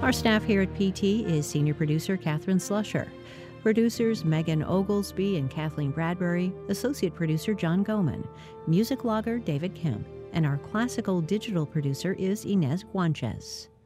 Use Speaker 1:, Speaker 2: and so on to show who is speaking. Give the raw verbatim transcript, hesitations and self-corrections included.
Speaker 1: Our staff here at P T is senior producer Catherine Slusher, producers Megan Oglesby and Kathleen Bradbury, associate producer John Goman, music logger David Kemp, and our classical digital producer is Inez Guanches.